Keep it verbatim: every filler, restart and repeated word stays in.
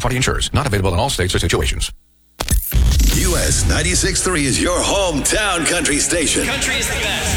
third-party insurers. Not available in all states or situations. U S ninety-six point three is your hometown country station. Country is the best.